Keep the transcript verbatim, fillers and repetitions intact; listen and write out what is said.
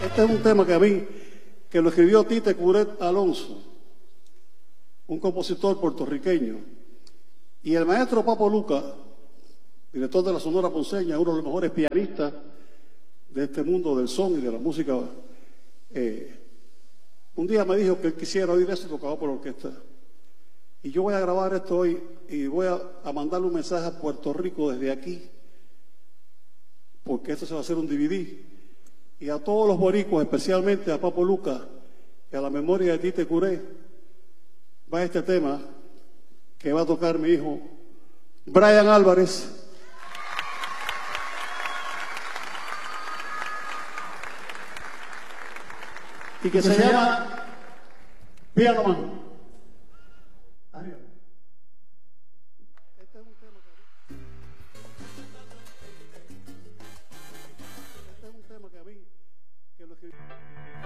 Este es un tema que a mí, que lo escribió Tite Curet Alonso, un compositor puertorriqueño, y el maestro Papo Luca, director de la Sonora Ponceña, uno de los mejores pianistas de este mundo del son y de la música. Eh, un día me dijo que él quisiera oír eso tocado por orquesta. Y yo voy a grabar esto hoy y voy a, a mandarle un mensaje a Puerto Rico desde aquí, porque esto se va a hacer un D V D. Y a todos los boricuas, especialmente a Papo Luca y a la memoria de Tite Curé, va este tema que va a tocar mi hijo Brian Álvarez. Y que se llama Piano Man. Arriba. Este es un tema que este es un tema que a mí que lo escribí.